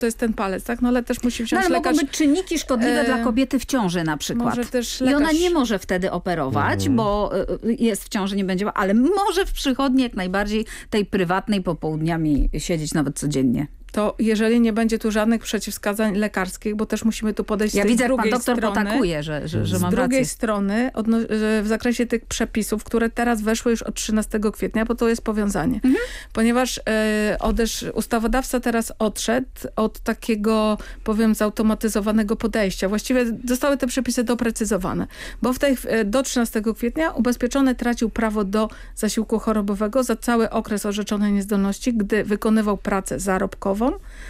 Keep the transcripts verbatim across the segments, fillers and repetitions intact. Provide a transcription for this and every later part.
to jest ten palec, tak? No ale też musi wziąć no, ale lekarz... mogą być czynniki szkodliwe e... dla kobiety w ciąży na przykład. Może też lekarz... I ona nie może wtedy operować, mhm. bo jest w ciąży, nie będzie, ale może w przychodni jak najbardziej tej prywatnej popołudniami siedzieć nawet codziennie. To jeżeli nie będzie tu żadnych przeciwwskazań lekarskich, bo też musimy tu podejść ja z tej widzę, drugiej jak pan doktor strony, potakuje, że, że, że z mam drugiej rację. strony w zakresie tych przepisów, które teraz weszły już od trzynastego kwietnia, bo to jest powiązanie. Mhm. Ponieważ e, odesz, ustawodawca teraz odszedł od takiego, powiem, zautomatyzowanego podejścia. Właściwie zostały te przepisy doprecyzowane, bo w tej, do trzynastego kwietnia ubezpieczony tracił prawo do zasiłku chorobowego za cały okres orzeczonej niezdolności, gdy wykonywał pracę zarobkową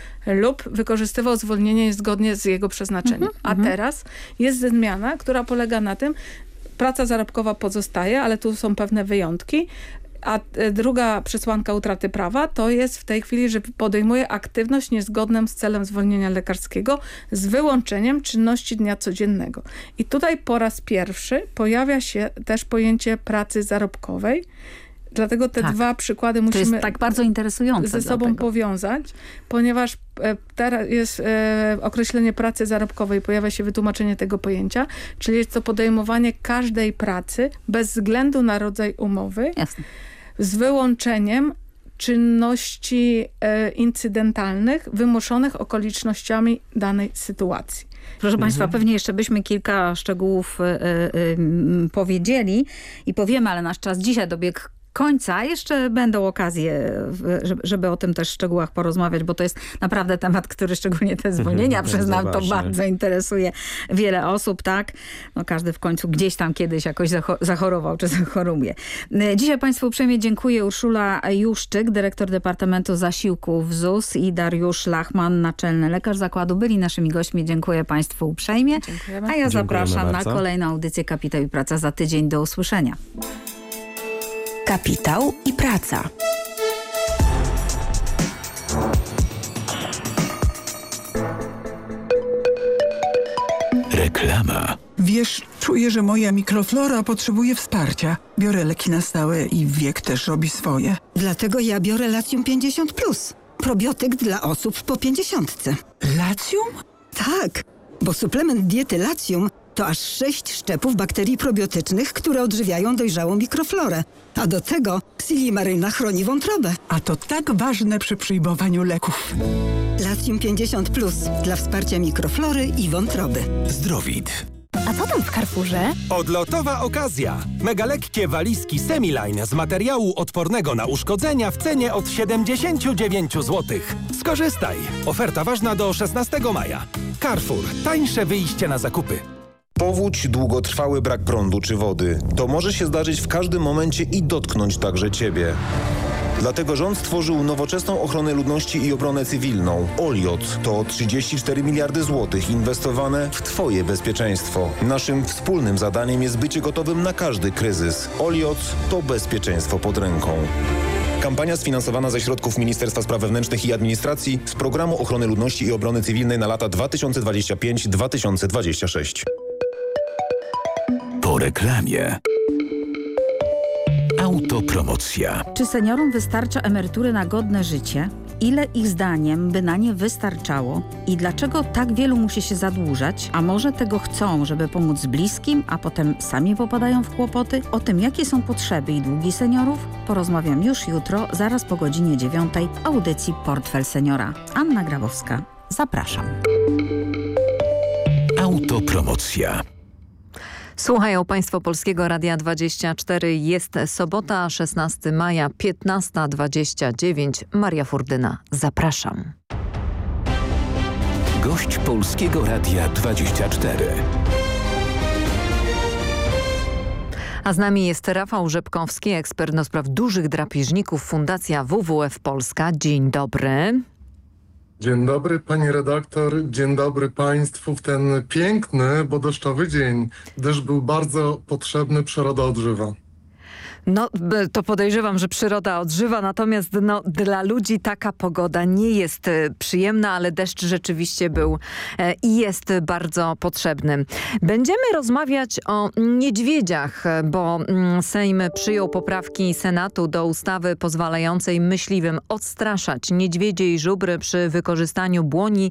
lub wykorzystywał zwolnienie zgodnie z jego przeznaczeniem. Mm-hmm. A teraz jest zmiana, która polega na tym, praca zarobkowa pozostaje, ale tu są pewne wyjątki. A druga przesłanka utraty prawa to jest w tej chwili, że podejmuje aktywność niezgodną z celem zwolnienia lekarskiego z wyłączeniem czynności dnia codziennego. I tutaj po raz pierwszy pojawia się też pojęcie pracy zarobkowej. Dlatego te tak. dwa przykłady musimy to jest tak bardzo interesujące ze sobą dlatego. powiązać, ponieważ teraz jest e, określenie pracy zarobkowej, pojawia się wytłumaczenie tego pojęcia, czyli jest to podejmowanie każdej pracy bez względu na rodzaj umowy, Jasne. z wyłączeniem czynności e, incydentalnych wymuszonych okolicznościami danej sytuacji. Proszę mhm. Państwa, pewnie jeszcze byśmy kilka szczegółów y, y, y, powiedzieli i powiemy, ale nasz czas dzisiaj dobiegł końca. Jeszcze będą okazje, żeby o tym też szczegółach porozmawiać, bo to jest naprawdę temat, który szczególnie te zwolnienia, przyznam, to bardzo interesuje wiele osób, tak? No każdy w końcu gdzieś tam kiedyś jakoś zachorował, czy zachoruje. Dzisiaj Państwu uprzejmie dziękuję. Urszula Juszczyk, dyrektor Departamentu Zasiłków w Z U S i Dariusz Lachman, naczelny lekarz zakładu, byli naszymi gośćmi. Dziękuję Państwu uprzejmie. Dziękujemy. A ja Dziękujemy zapraszam bardzo. na kolejną audycję Kapitał i Praca za tydzień. Do usłyszenia. Kapitał i praca. Reklama. Wiesz, czuję, że moja mikroflora potrzebuje wsparcia. Biorę leki na stałe i wiek też robi swoje. Dlatego ja biorę Latium pięćdziesiąt plus. Probiotyk dla osób po pięćdziesiątce. Latium? Tak, bo suplement diety Latium to aż sześć szczepów bakterii probiotycznych, które odżywiają dojrzałą mikroflorę. A do tego Silimaryna chroni wątrobę. A to tak ważne przy przyjmowaniu leków. Latium pięćdziesiąt plus dla wsparcia mikroflory i wątroby. Zdrowit. A co tam w Carrefourze? Odlotowa okazja! Mega lekkie walizki Semiline z materiału odpornego na uszkodzenia w cenie od siedemdziesiąt dziewięć złotych. Skorzystaj! Oferta ważna do szesnastego maja. Carrefour. Tańsze wyjście na zakupy. Powódź, długotrwały brak prądu czy wody. To może się zdarzyć w każdym momencie i dotknąć także Ciebie. Dlatego rząd stworzył nowoczesną ochronę ludności i obronę cywilną. Oliot to trzydzieści cztery miliardy złotych inwestowane w Twoje bezpieczeństwo. Naszym wspólnym zadaniem jest bycie gotowym na każdy kryzys. Oliot to bezpieczeństwo pod ręką. Kampania sfinansowana ze środków Ministerstwa Spraw Wewnętrznych i Administracji z Programu Ochrony Ludności i Obrony Cywilnej na lata dwa tysiące dwudziesty piąty do dwa tysiące dwudziestego szóstego. Po reklamie. Autopromocja. Czy seniorom wystarcza emerytury na godne życie? Ile ich zdaniem by na nie wystarczało? I dlaczego tak wielu musi się zadłużać? A może tego chcą, żeby pomóc bliskim, a potem sami popadają w kłopoty? O tym, jakie są potrzeby i długi seniorów, porozmawiam już jutro, zaraz po godzinie dziewiątej w audycji Portfel Seniora. Anna Grabowska. Zapraszam. Autopromocja. Słuchają Państwo Polskiego Radia dwadzieścia cztery. Jest sobota, szesnastego maja, piętnasta dwadzieścia dziewięć. Maria Furdyna. Zapraszam. Gość Polskiego Radia dwadzieścia cztery. A z nami jest Rafał Rzepkowski, ekspert do spraw dużych drapieżników, Fundacja W W F Polska. Dzień dobry. Dzień dobry pani redaktor, dzień dobry państwu w ten piękny, bo deszczowy dzień. Deszcz był bardzo potrzebny, przyroda odżywa. No, to podejrzewam, że przyroda odżywa, natomiast no, dla ludzi taka pogoda nie jest przyjemna, ale deszcz rzeczywiście był i jest bardzo potrzebny. Będziemy rozmawiać o niedźwiedziach, bo Sejm przyjął poprawki Senatu do ustawy pozwalającej myśliwym odstraszać niedźwiedzie i żubry przy wykorzystaniu błoni